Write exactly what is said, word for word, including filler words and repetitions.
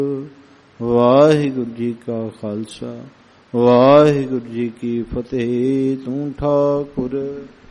ਵਾਹਿਗੁਰੂ ਜੀ ਕਾ ਖਾਲਸਾ ਵਾਹਿਗੁਰੂ ਜੀ ਕੀ ਫਤਿਹ। ਤੂੰ ਠਾਕੁਰ